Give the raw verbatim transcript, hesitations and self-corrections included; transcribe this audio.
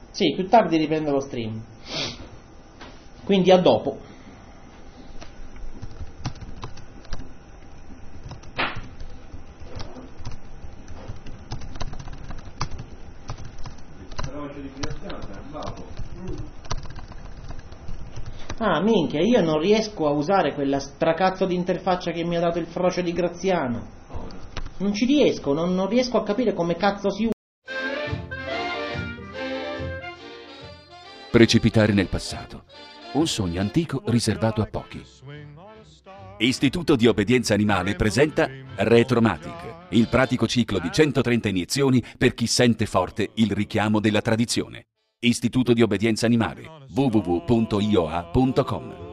Sì, più tardi riprendo lo stream. Quindi a dopo. Ah, minchia, io non riesco a usare quella stracazzo di interfaccia che mi ha dato il frocio di Graziano. Non ci riesco, non, non riesco a capire come cazzo si usa. Precipitare nel passato. Un sogno antico riservato a pochi. Istituto di Obbedienza Animale presenta Retromatic, il pratico ciclo di centotrenta iniezioni per chi sente forte il richiamo della tradizione. Istituto di Obbedienza Animale, w w w punto i o a punto com.